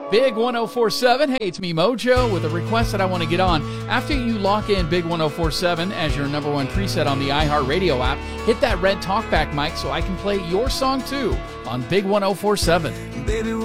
Big 1047. Hey, it's me, Mojo, with a request that I want to get on. After you lock in Big 1047 as your number one preset on the iHeartRadio app, hit that red talkback mic so I can play your song too on Big 1047. Baby,